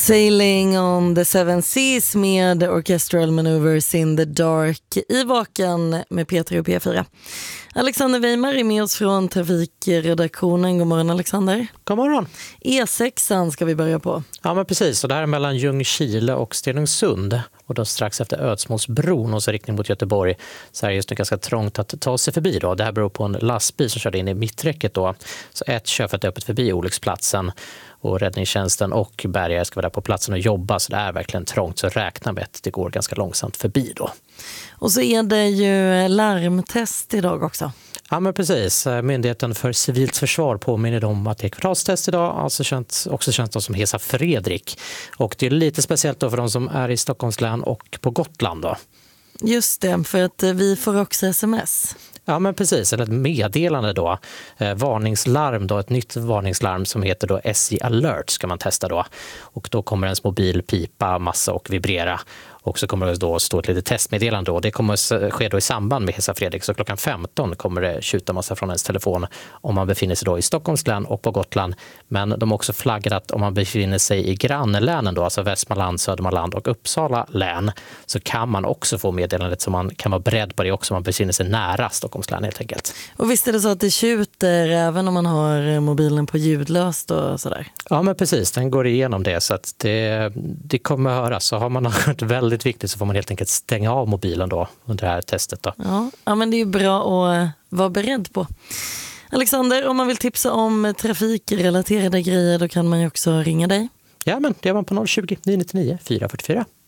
Sailing on the Seven Seas med Orchestral Maneuvers in the Dark i Vaken med Peter och P4. Alexander Weimar är med oss från trafikredaktionen. God morgon Alexander. God morgon. E6 ska vi börja på. Ja men precis, och det här är mellan Ljungskile och Stenungsund och då strax efter Ödsmålsbron och så riktning mot Göteborg så är det just nu ganska trångt att ta sig förbi då. Det här beror på en lastbil som körde in i mitträcket då. Så ett körfält är öppet förbi olycksplatsen och räddningstjänsten och bärgare ska vara där på platsen och jobba, så det är verkligen trångt, så räkna med att det går ganska långsamt förbi då. Och så är det ju larmtest idag också. Ja men precis, Myndigheten för civilt försvar påminner om att det är kvartalstest idag, alltså också känns som Hesa Fredrik. Och det är lite speciellt då för de som är i Stockholms län och på Gotland då. Just det, för att vi får också sms. Ja men precis, eller ett meddelande då, varningslarm då, ett nytt varningslarm som heter då SJ Alert ska man testa då. Och då kommer ens mobil pipa massa och vibrera. Och så kommer det då stå ett litet testmeddelande och det kommer ske då i samband med Hesa Fredrik. Så klockan 15 kommer det tjuta massa från ens telefon om man befinner sig då i Stockholms län och på Gotland. Men de har också flaggat att om man befinner sig i grannlänen då, alltså Västmanland, Södermanland och Uppsala län, så kan man också få meddelandet, så man kan vara beredd på det också om man befinner sig nära Stockholms län helt enkelt. Och visst är det så att det tjuter även om man har mobilen på ljudlöst och sådär? Ja men precis, den går igenom det, så att det kommer att höras. Så har man hört väldigt viktigt så får man helt enkelt stänga av mobilen då under det här testet då. Ja men det är ju bra att vara beredd på. Alexander, om man vill tipsa om trafikrelaterade grejer då kan man ju också ringa dig. Ja men det är man på 020 999 444.